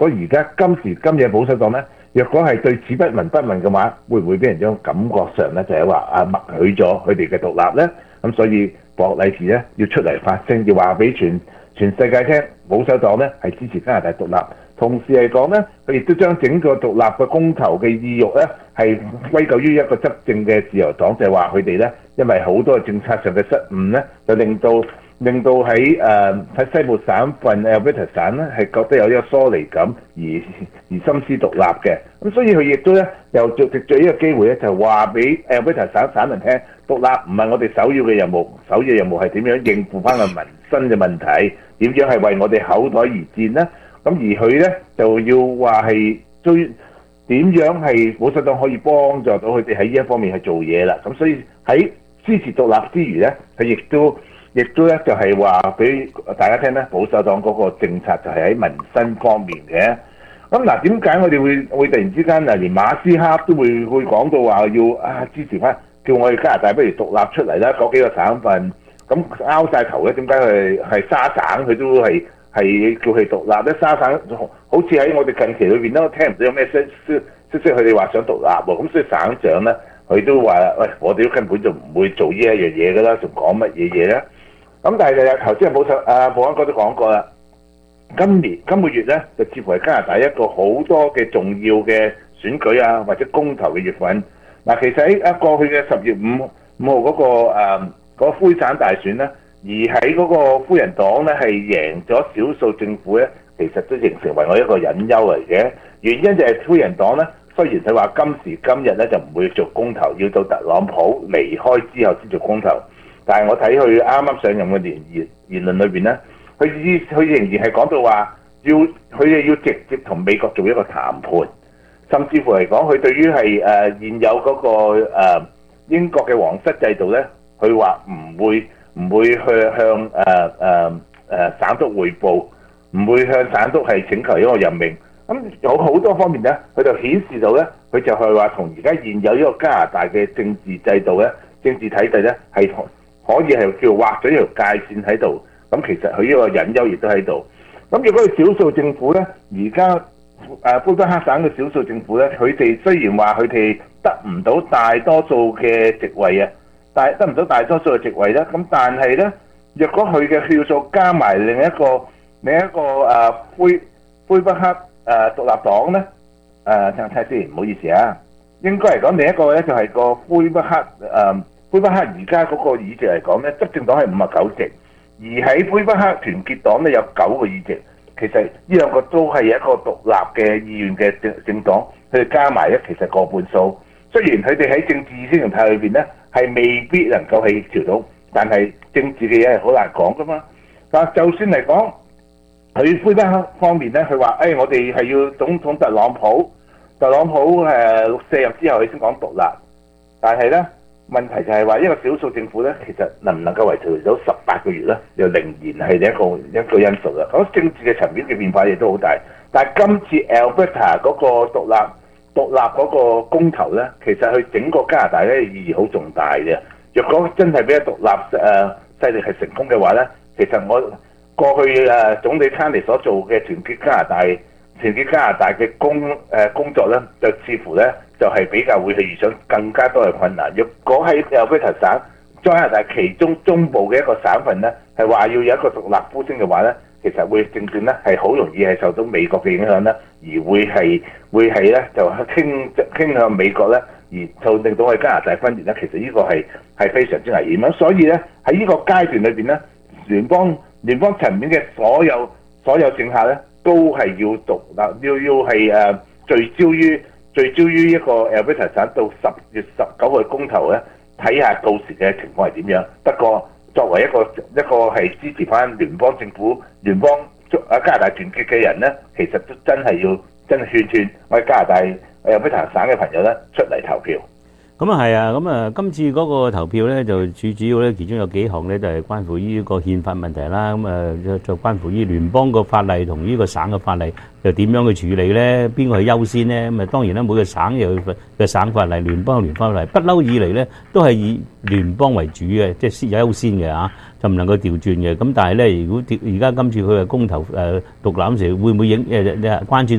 所以而家今時今日保守黨咧，若果係對此不聞不問嘅話，會唔會俾人種感覺上咧就係話默許咗佢哋嘅獨立咧？咁所以博禮士咧要出嚟發聲，要話俾全世界聽，保守黨咧係支持加拿大獨立。同時嚟講咧，佢亦都將整個獨立嘅公投嘅意欲咧係歸咎於一個執政嘅自由黨，就係話佢哋咧因為好多政策上嘅失誤咧，就令到喺西部省份 Alberta 省咧係覺得有一個疏離感而心思獨立嘅。咁所以佢亦都咧又藉著呢個機會咧就話俾 Alberta 省民聽，獨立唔係我哋首要嘅任務，首要任務係點樣應付翻個民生嘅問題，點樣係為我哋口袋而戰呢？咁而佢咧就要話係點樣係保守黨可以幫助到佢哋喺呢一方面去做嘢啦。咁所以喺支持獨立之餘咧，佢亦都咧就係話俾大家聽咧，保守黨嗰個政策就係喺民生方面嘅。咁嗱，點解我哋會突然之間連馬斯克都會講到話要支持翻，叫我哋加拿大不如獨立出嚟啦？嗰幾個省份咁拗晒頭咧，點解佢係沙省佢都係叫佢獨立咧？沙省好似喺我哋近期裏邊都聽唔到有咩消息，佢哋話想獨立喎。咁所以省長咧，佢都話喂，我哋都根本就唔會做呢一樣嘢㗎啦，仲講乜嘢嘢咧？咁但係頭先保安哥都講過啦，今個月咧就似乎係加拿大一個好多嘅重要嘅選舉啊，或者公投嘅月份。嗱，其實喺過去嘅10月5號嗰個灰省大選咧，而喺嗰個夫人黨咧係贏咗少數政府咧，其實都形成為我一個隱憂嚟嘅。原因就係夫人黨咧，雖然佢話今時今日咧就唔會做公投，要到特朗普離開之後先做公投。但係我睇佢啱啱上任嘅言論裏邊咧，佢仍然係講到話佢哋要直接同美國做一個談判，甚至乎嚟講，佢對於係現有嗰個英國嘅皇室制度咧，佢話唔會去向省督彙報，唔會向省督係請求一個任命。咁有好多方面咧，佢就顯示到咧，佢就係話同而家現有呢個加拿大嘅政治制度咧、政治體制咧係可以係叫畫咗一條界線喺度，咁其實佢呢個隱憂亦都喺度。咁如果係少數政府咧，而家魁北克省嘅少數政府咧，佢哋雖然話佢哋得唔到大多數嘅席位啊，得唔到大多數嘅席位咧，咁但係咧，若果佢嘅票數加埋另一個魁北克獨立黨咧，聽睇先，唔好意思啊，應該嚟講另一個咧就係個魁北克而家嗰個議席嚟講咧，執政黨係59席，而喺魁北克團結黨咧有9個議席。其實呢兩個都係一個獨立嘅意願嘅政黨，佢哋加埋咧其實過半數。雖然佢哋喺政治意識形態裏邊咧係未必能夠協調到，但係政治嘅嘢係好難講噶嘛。但就算嚟講，佢魁北克方面咧，佢話我哋係要總統特朗普卸任之後，佢先講獨立。但係咧問題就係話，一個少數政府咧，其實能唔能夠維持到18個月咧，又仍然係一個因素啦。咁政治嘅層面嘅變化亦都好大。但係今次 Alberta 嗰個獨立嗰個公投咧，其實佢整個加拿大咧意義好重大嘅。若果真係俾獨立勢力係成功嘅話咧，其實我過去總理卡尼所做嘅團結加拿大嘅工作咧，就似乎咧就係比較會係遇上更加多嘅困難。若果喺 Alberta 省加拿大其中中部嘅一個省份咧，係話要有一個獨立呼聲嘅話咧，其實會正正咧係好容易係受到美國嘅影響咧，而會係咧就傾向美國咧，而就令到我哋加拿大分裂咧。其實呢個係非常之危險咁，所以咧喺呢個階段裏邊咧，聯邦層面嘅所有政客咧，都係要獨立，要係聚焦於一個 Alberta 省到10月19號嘅公投咧，睇下到時嘅情況係點樣。不過作為一個係支持翻聯邦政府、加拿大團結嘅人咧，其實都真係勸我哋加拿大Alberta省嘅朋友咧出嚟投票。 咁啊係啊，咁啊今次嗰個投票咧就最主要咧，其中有幾項咧就係關乎於呢個憲法問題啦。咁啊就關乎於聯邦個法例同呢個省嘅法例又點樣去處理咧？邊個係優先咧？咁啊當然啦，每個省有嘅省法例，聯邦有聯邦法例，不嬲以嚟咧都係以聯邦為主嘅，即係先優先嘅嚇，就唔能夠調轉嘅。咁但係咧，如果而家今次佢嘅公投獨立嗰時，會唔會關注